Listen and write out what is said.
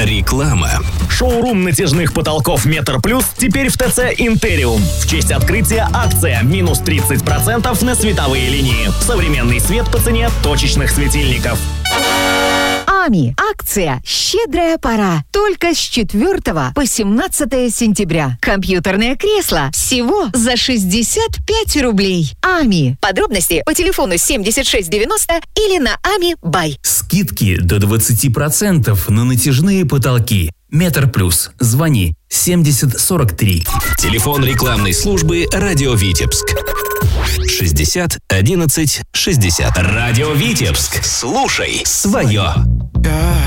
Реклама. Шоурум натяжных потолков Метр Плюс теперь в ТЦ Интериум. В честь открытия акция минус 30% на световые линии. Современный свет по цене точечных светильников. АМИ. Акция «Щедрая пора». Только с 4 по 17 сентября. Компьютерное кресло всего за 65 рублей. АМИ. Подробности по телефону 7690 или на АМИ Бай. Скидки до 20% на натяжные потолки. Метр Плюс. Звони 7043. Телефон рекламной службы «Радио Витебск». 60 11 60. Радио Витебск. Слушай свое.